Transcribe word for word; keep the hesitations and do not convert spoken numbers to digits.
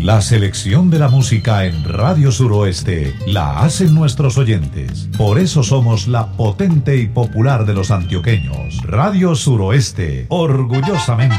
La selección de la música en Radio Suroeste la hacen nuestros oyentes. Por eso somos la potente y popular de los antioqueños. Radio Suroeste, orgullosamente